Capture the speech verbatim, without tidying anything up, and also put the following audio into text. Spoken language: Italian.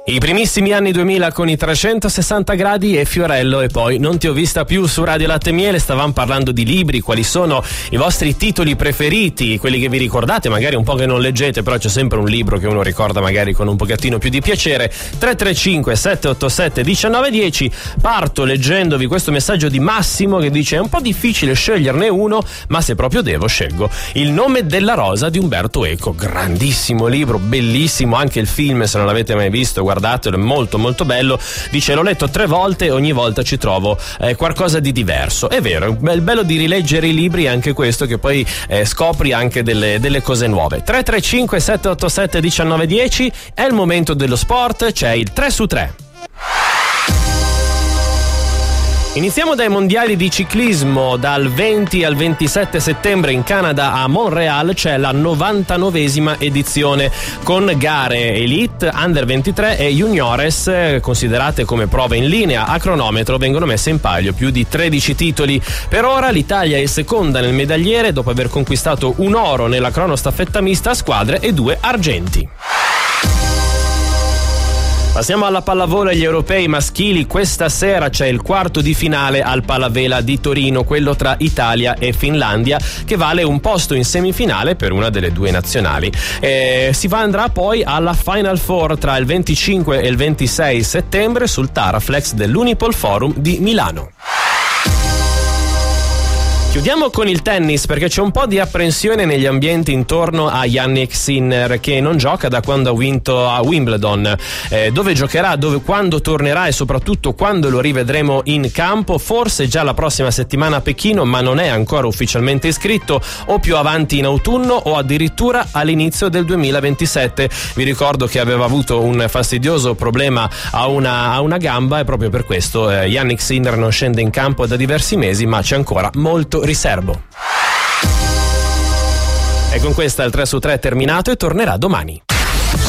I primissimi anni duemila con i trecentosessanta gradi e Fiorello e poi Non ti ho vista più su Radio Latte e Miele. Stavamo parlando di libri, quali sono i vostri titoli preferiti, quelli che vi ricordate, magari un po' che non leggete, però c'è sempre un libro che uno ricorda magari con un pochettino più di piacere. Tre tre cinque sette otto sette uno nove uno zero. Parto leggendovi questo messaggio di Massimo che dice: è un po' difficile sceglierne uno, ma se proprio devo scelgo Il nome della rosa di Umberto Eco. Grandissimo libro, bellissimo, anche il film, se non l'avete mai visto guardatelo, è molto molto bello. Dice: l'ho letto tre volte e ogni volta ci trovo eh, qualcosa di diverso. È vero, è il bello di rileggere i libri è anche questo, che poi eh, scopri anche delle, delle cose nuove. Tre tre cinque sette otto sette uno nove uno zero. È il momento dello sport, c'è il tre su tre. Iniziamo dai mondiali di ciclismo. Dal venti al ventisette settembre in Canada a Montreal c'è la novantanovesima edizione con gare elite, under ventitré e juniores, considerate come prove in linea. A cronometro vengono messe in palio più di tredici titoli. Per ora l'Italia è seconda nel medagliere dopo aver conquistato un oro nella cronostaffetta mista a squadre e due argenti. Passiamo alla pallavolo agli europei maschili. Questa sera c'è il quarto di finale al Palavela di Torino, quello tra Italia e Finlandia, che vale un posto in semifinale per una delle due nazionali. E si va andrà poi alla Final Four tra il venticinque e il ventisei settembre sul Taraflex dell'Unipol Forum di Milano. Chiudiamo con il tennis perché c'è un po' di apprensione negli ambienti intorno a Jannik Sinner, che non gioca da quando ha vinto a Wimbledon. Eh, dove giocherà, dove, quando tornerà e soprattutto quando lo rivedremo in campo? Forse già la prossima settimana a Pechino, ma non è ancora ufficialmente iscritto, o più avanti in autunno o addirittura all'inizio del duemilaventisette. Vi ricordo che aveva avuto un fastidioso problema a una, a una gamba e proprio per questo eh, Jannik Sinner non scende in campo da diversi mesi, ma c'è ancora molto riservo. E con questa il tre su tre è terminato e tornerà domani.